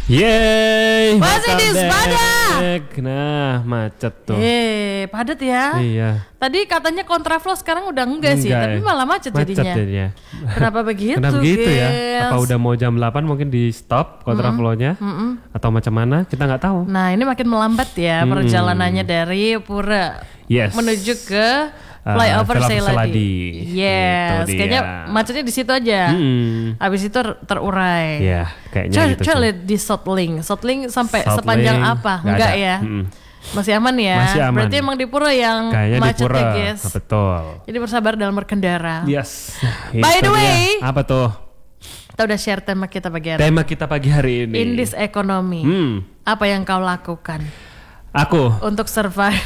Yeay, Masih di Sepada. Nah, macet tuh. Padat ya. Iya. Tadi katanya kontraflow, sekarang udah enggak sih, tapi malah macet jadinya. Kenapa begitu? Kenapa begitu ya? Apa udah mau jam 8 mungkin di stop kontraflownya? Atau macam mana? Kita nggak tahu. Nah, ini makin melambat ya perjalanannya dari Pura menuju ke Flyover Seladi. Yes, kayaknya macetnya di situ aja. Habis itu terurai. Iya, kayaknya gitu. Coba lihat di Sotlink sampai sepanjang apa? Enggak ya? Masih aman ya? Masih aman. Berarti emang di Pura yang kayaknya macet ya, guys. Betul. Jadi bersabar dalam berkendara. Yes. By the way, apa tuh? Kita udah share tema kita pagi hari. Tema kita pagi hari ini. In this economy. Apa yang kau lakukan? Aku. Untuk survive.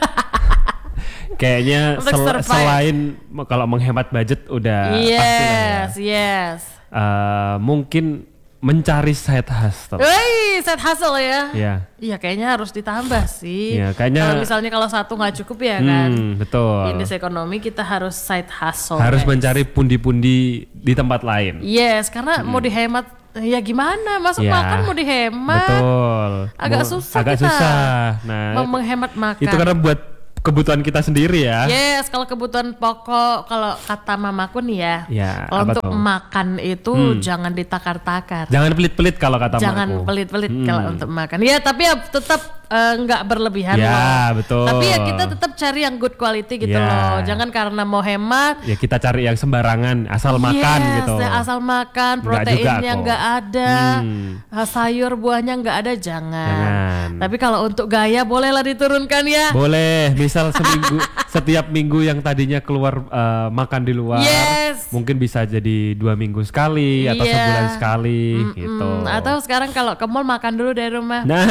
Kayaknya selain kalau menghemat budget udah pasti lah ya. Yes. Mungkin mencari side hustle. Side hustle ya? Iya. Iya, kayaknya harus ditambah sih. Iya, kayaknya kalau satu nggak cukup ya kan. Betul. In this economy kita harus side hustle. Harus mencari pundi-pundi di tempat lain. Yes, karena mau dihemat ya gimana? Masa makan mau dihemat? Betul. Agak susah. Nah, menghemat makan. Itu karena buat kebutuhan kita sendiri ya. Yes, kalau kebutuhan pokok, kalau kata mamaku nih ya, kalau untuk makan itu jangan ditakar-takar. Jangan pelit-pelit kalau kata mamaku. Jangan pelit-pelit kalau untuk makan. Ya, tapi ya tetap nggak berlebihan loh. Ya, betul. Tapi ya kita tetap cari yang good quality gitu loh. Jangan karena mau hemat. Ya kita cari yang sembarangan, asal makan gitu. Asal makan, proteinnya nggak ada, sayur buahnya nggak ada, jangan. Tapi kalau untuk gaya bolehlah diturunkan ya. Boleh, misal setiap minggu yang tadinya keluar makan di luar, mungkin bisa jadi 2 minggu sekali atau sebulan sekali gitu. Atau sekarang kalau ke mall makan dulu dari rumah. Nah,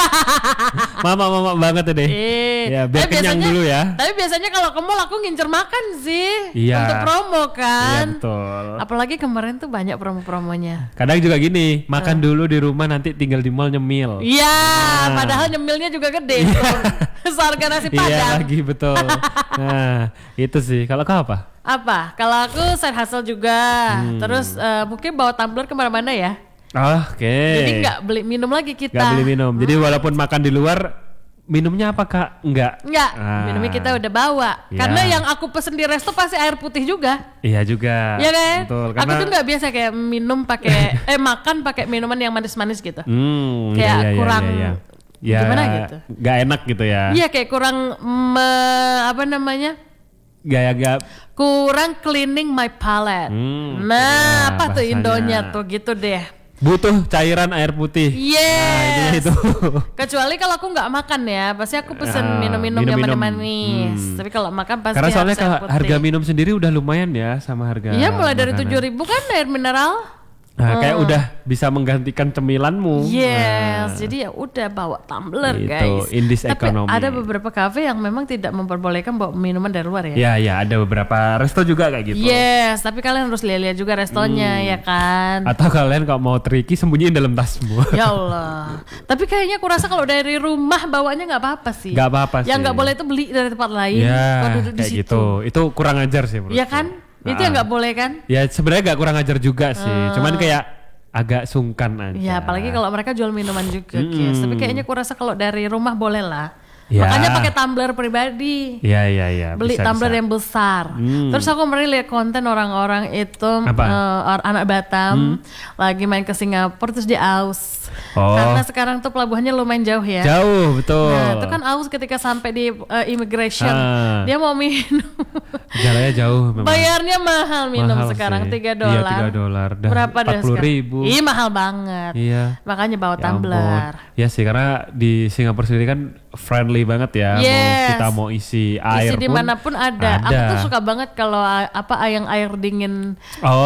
mama banget deh. Ya biar kenyang dulu ya. Tapi biasanya kalau ke mall aku ngincer makan sih. Iya. Untuk promo kan. Iya betul. Apalagi kemarin tuh banyak promo-promonya. Kadang juga gini, makan dulu di rumah nanti tinggal di mall nyemil. Iya, padahal nyemilnya juga gede. Seharga nasi padang. Iya lagi betul. Nah, itu sih. Kalau kau apa? Kalau aku side hustle juga. Terus mungkin bawa tumbler kemana-mana ya. Oke. Jadi nggak beli minum lagi kita. Nggak beli minum. Jadi walaupun makan di luar, minumnya apa Kak? Enggak. Minumnya kita udah bawa. Karena yang aku pesen di resto pasti air putih juga. Iya juga. Iya kan? Betul. Aku tuh nggak biasa kayak minum pakai makan pakai minuman yang manis-manis gitu. Kayak kurang. Ya, gimana gitu? Gak enak gitu ya? Iya kayak kurang apa namanya? Gaya kurang cleaning my palate. Nah, apa tuh Indonya tuh gitu deh. Butuh cairan air putih. Yes. Nah, itu. Kecuali kalau aku nggak makan ya, pasti aku pesen minum-minum yang manis-manis. Tapi kalau makan pasti karena soalnya harga minum putih. sendiri udah lumayan ya sama harga. Iya, mulai dari 7.000 kan air mineral. Nah, kayak udah bisa menggantikan cemilanmu. Yes, jadi ya udah bawa tumbler gitu, guys. In this tapi economy. Ada beberapa kafe yang memang tidak memperbolehkan bawa minuman dari luar ya. Iya, ada beberapa resto juga kayak gitu. Yes, tapi kalian harus lihat-lihat juga restonya ya kan. Atau kalian kalau mau tricky sembunyiin dalam tasmu. Ya Allah. Tapi kayaknya aku rasa kalau dari rumah bawanya nggak apa-apa sih. Nggak apa-apa sih. Yang nggak boleh itu beli dari tempat lain. Ya, kayak gitu. Itu kurang ajar sih menurutku. Iya kan? Itu yang nggak boleh kan? Ya sebenarnya nggak kurang ajar juga sih. Cuman kayak agak sungkan aja. Ya apalagi kalau mereka jual minuman juga guys. Tapi kayaknya aku rasa kalau dari rumah boleh lah. Makanya pakai tumbler pribadi. Iya. Beli tumbler yang besar. Terus aku kemarin lihat konten orang-orang itu anak Batam lagi main ke Singapura terus dia aus. Karena sekarang tuh pelabuhannya lumayan jauh ya. Jauh betul. Nah itu kan aus ketika sampai di immigration dia mau minum. Jalannya jauh memang. Bayarnya mahal minum sekarang $3. Iya $3. Berapa dah 40.000. Ih mahal banget. Iya. Makanya bawa tumbler. Iya sih karena di Singapura sendiri kan friendly banget ya. Kita mau isi air isi dimanapun ada. Aku tuh suka banget kalau yang air dingin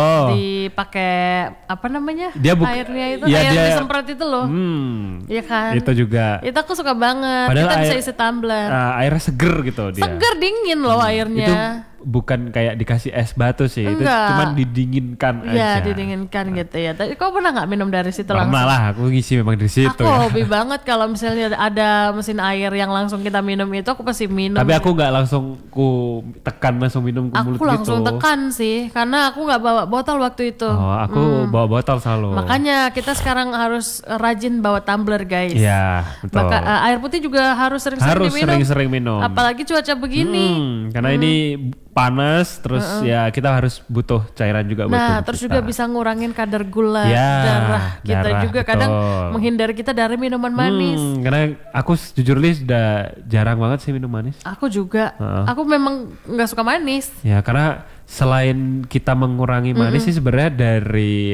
dipakai apa namanya airnya itu air disemprot itu loh. Iya kan. Itu juga. Itu aku suka banget. Padahal kita bisa isi tumbler. Airnya seger gitu dia. Seger dingin loh airnya. Itu bukan kayak dikasih es batu sih. Enggak. Itu cuma didinginkan aja. Iya, didinginkan gitu ya. Tapi kau pernah nggak minum dari situ langsung? Pernah lah, aku ngisi memang dari situ. Aku hobi banget kalau misalnya ada mesin air yang langsung kita minum itu, aku pasti minum. Tapi aku nggak langsung ku tekan langsung minum ke mulut gitu. Aku langsung tekan sih, karena aku nggak bawa botol waktu itu. Oh, aku bawa botol selalu. Makanya kita sekarang harus rajin bawa tumbler, guys. Iya, betul. Air putih juga harus sering-sering diminum. Harus sering-sering minum. Apalagi cuaca begini. Karena ini panas, terus ya kita harus butuh cairan juga buat tubuh terus kita. juga bisa ngurangin kadar gula darah kita juga. Betul. Kadang menghindari kita dari minuman manis. Karena aku jujur sudah jarang banget sih minum manis. Aku juga. Aku memang nggak suka manis. Ya karena selain kita mengurangi manis sih sebenarnya dari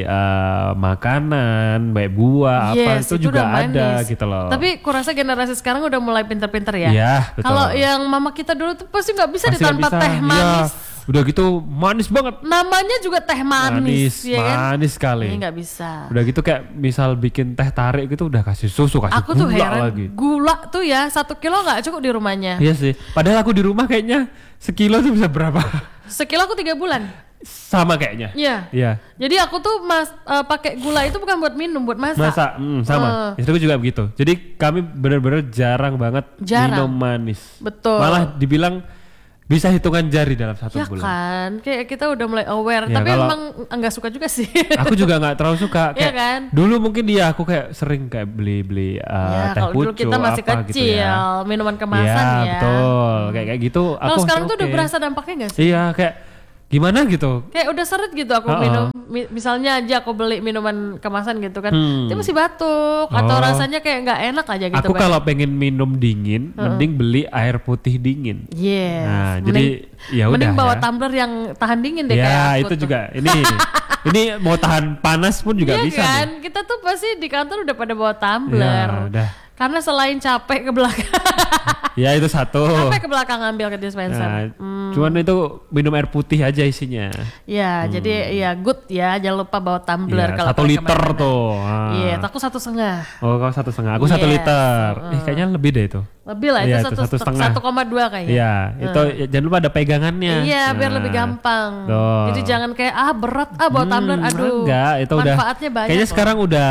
makanan, baik buah apa itu juga ada gitu loh. Tapi kurasa generasi sekarang udah mulai pinter-pinter ya. Iya, betul. Kalau yang mama kita dulu tuh pasti nggak bisa tanpa teh manis. Ya, udah gitu manis banget. Namanya juga teh manis, ya kan? Manis sekali. Ini nggak bisa. Udah gitu kayak misal bikin teh tarik gitu udah kasih susu, kasih aku gula tuh heran, lagi. Gula tuh ya 1 kilo nggak cukup di rumahnya. Iya sih. Padahal aku di rumah kayaknya sekilo tuh bisa berapa? Sekilo aku 3 bulan. Sama kayaknya. Iya. Jadi aku tuh pakai gula itu bukan buat minum, buat masak. Sama. Istriku juga begitu. Jadi kami benar-benar jarang banget minum manis. Betul. Malah dibilang bisa hitungan jari dalam 1 bulan. Ya kan, kayak kita udah mulai aware. Tapi emang nggak suka juga sih. Aku juga nggak terlalu suka. Iya kan? Dulu mungkin aku kayak sering kayak beli teh pucuk. Dulu kita masih kecil, gitu ya. Minuman kemasan ya. Betul, kayak gitu. Kalau sekarang tuh udah berasa dampaknya nggak sih? Iya, kayak gimana gitu? Kayak udah seret gitu aku minum. Misalnya aja aku beli minuman kemasan gitu kan, dia masih batuk atau rasanya kayak nggak enak aja gitu. Aku kalau pengen minum dingin, mending beli air putih dingin. Yes. Nah, jadi ya udah. Mending bawa tumbler yang tahan dingin deh kayak aku. Ya, itu juga. Ini mau tahan panas pun juga bisa. Iya kan? Kita tuh pasti di kantor udah pada bawa tumbler. Ya, udah. Karena selain capek ke belakang. Ya itu satu. Capek ke belakang ngambil ke dispenser. Cuman itu minum air putih aja isinya. Ya, jadi ya good ya. Jangan lupa bawa tumbler kalau 1 liter tuh. Iya, aku 1,5. Oh, kau 1,5. Aku 1 liter. Kayaknya lebih deh itu. Lebih lah, itu 1,5 kayaknya. Iya, itu jangan lupa ada pegangannya. Iya, biar lebih gampang. Jadi jangan kayak berat bawa tumbler, aduh. Enggak, itu manfaatnya banyak. Kayaknya sekarang udah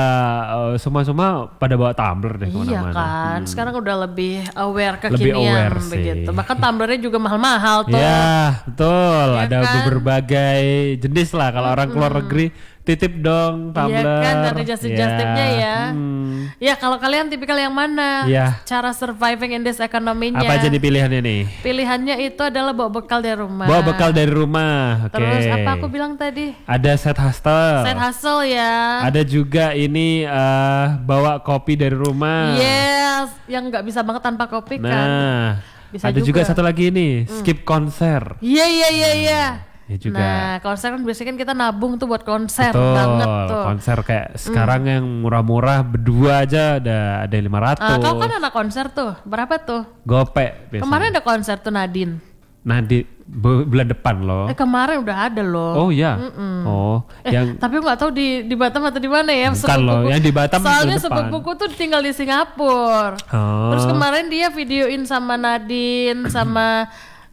semua pada bawa tumbler deh kemana-mana. Iya kan, sekarang udah lebih aware kekinian begitu. Bahkan tumblernya juga mahal-mahal tuh. Iya, betul. Ya ada kan? berbagai jenis lah kalau orang keluar negeri. Titip dong tumbler. Iya kan, dari just-tipnya ya. Ya kalau kalian tipikal yang mana? Cara surviving in this economy-nya. Apa aja nih pilihannya nih? Pilihannya itu adalah bawa bekal dari rumah. Bawa bekal dari rumah. Oke. Terus apa aku bilang tadi? Ada side hustle. Side hustle ya. Ada juga ini bawa kopi dari rumah. Yes, yang nggak bisa banget tanpa kopi kan. Nah, bisa ada juga satu lagi nih, skip konser. Iya. Ya juga. Nah, konser kan biasanya kan kita nabung tuh buat konser. Betul, banget tuh. Konser kayak sekarang yang murah-murah berdua aja ada 500. Kau kan anak konser tuh, berapa tuh? Gopek biasanya. Kemarin ada konser tuh Nadine. Bulan depan loh. Kemarin udah ada loh. Oh iya. Oh, tapi aku nggak tahu di Batam atau di mana ya. Bukan loh, yang di Batam. Soalnya sepupuku tuh tinggal di Singapura. Terus kemarin dia videoin sama Nadine sama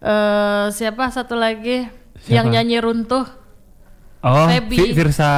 siapa satu lagi? Yang nyanyi runtuh. Oh, Feby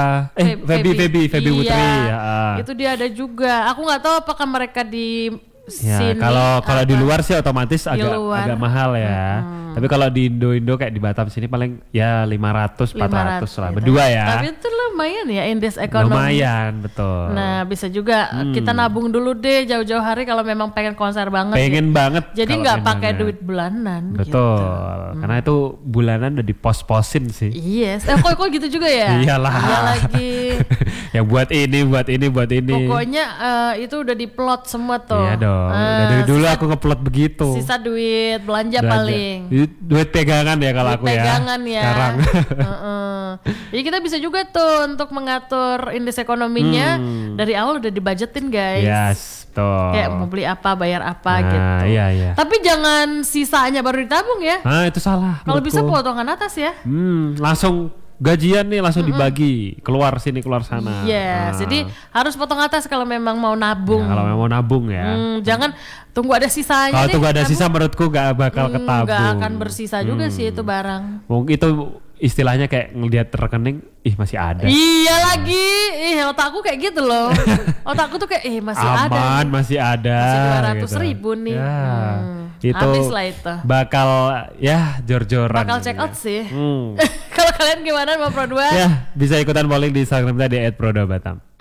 Putri ya. Itu dia ada juga. Aku nggak tahu apakah mereka di sini. Kalau di luar sih otomatis agak mahal ya. Tapi kalau di Indo kayak di Batam sini paling ya 500 400 lah berdua ya. Tapi itu lumayan ya in this economy. Lumayan, betul. Nah, bisa juga kita nabung dulu deh jauh-jauh hari kalau memang pengen konser banget. Pengen banget. Jadi nggak pakai duit bulanan. Betul. Gitu. Karena itu bulanan udah dipos-posin sih. Yes. Kok gitu juga ya? Iyalah. Iya lagi. Ya buat ini. Pokoknya itu udah diplot semua tuh. Iya dong. Dari dulu aku ngeplot begitu. Sisa duit belanja paling. Duit pegangan ya kalau aku ya. Pegangan ya. Sekarang. Jadi kita bisa juga tuh untuk mengatur indeks ekonominya dari awal udah dibajetin guys. Yes, betul. Kayak mau beli apa, bayar apa gitu. Iya. Tapi jangan sisanya baru ditabung ya. Itu salah. Kalau bisa potongan atas ya. Langsung gajian nih langsung dibagi, keluar sini keluar sana. Jadi harus potong atas kalau memang mau nabung. Kalau memang mau nabung ya. Jangan tunggu ada sisanya. Kalau tunggu ada sisa menurutku gak bakal ketabung. Gak akan bersisa juga sih itu barang. Mungkin itu istilahnya kayak ngelihat rekening, masih ada. Iya lagi, otakku kayak gitu loh. Otakku tuh kayak masih aman, ada. Masih ada. Masih 200.000 nih. Itu habis lah itu. Bakal jor-joran. Bakal check out sih. Kalau kalian gimana mau Pro 2? Bisa ikutan polling di Instagram tadi @Pro2Batam.